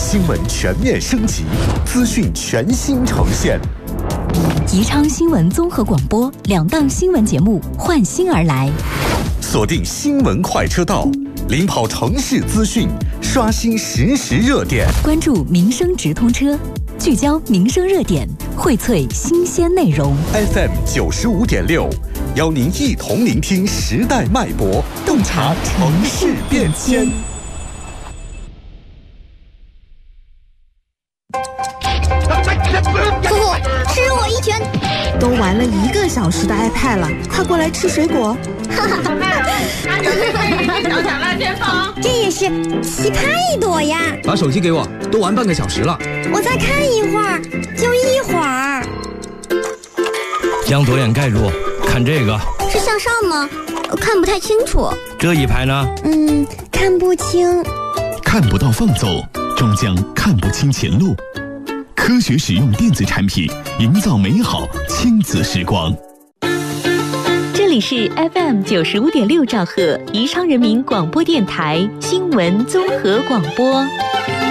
新闻全面升级，资讯全新呈现。 宜昌新闻综合广播2档新闻节目换新而来， 锁定新闻快车道，领跑城市资讯，刷新实时热点， 关注民生直通车，聚焦民生热点，荟萃新鲜内容。 FM 95.6，邀您一同聆听时代脉搏，洞察城市变迁。 吃我一拳！ 都玩了1个小时的 iPad 了，快过来吃水果。 这也是奇葩一朵呀！ 把手机给我，都玩半个小时了。 我再看一会儿，就一会儿。 将左眼盖住，看这个。 是向上吗？看不太清楚。 这一排呢？ 看不清。 看不到放走，终将看不清前路。科学使用电子产品，营造美好亲子时光。 这里是 FM 95.6兆赫宜昌人民广播电台新闻综合广播。